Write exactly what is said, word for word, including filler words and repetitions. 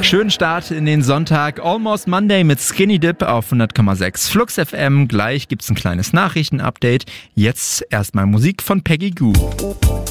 Schönen Start in den Sonntag. Almost Monday mit Skinny Dip auf hundert Komma sechs Flux F M. Gleich gibt's ein kleines Nachrichtenupdate. Jetzt erstmal Musik von Peggy Gou.